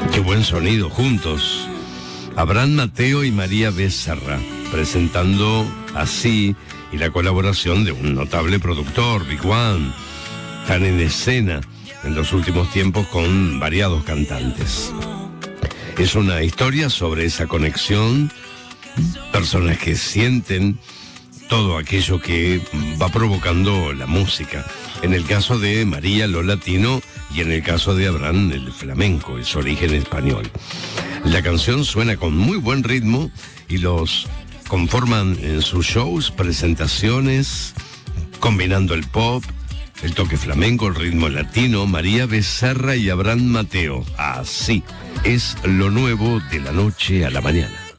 Qué buen sonido juntos. Abraham Mateo y María Becerra, presentando Así, y la colaboración de un notable productor, Big One, tan en escena en los últimos tiempos con variados cantantes. Es una historia sobre esa conexión, personas que sienten todo aquello que va provocando la música. En el caso de María, lo latino, y en el caso de Abraham, el flamenco, es origen español. La canción suena con muy buen ritmo y los conforman en sus shows, presentaciones, combinando el pop, el toque flamenco, el ritmo latino. María Becerra y Abraham Mateo. Así es lo nuevo de la noche a la mañana.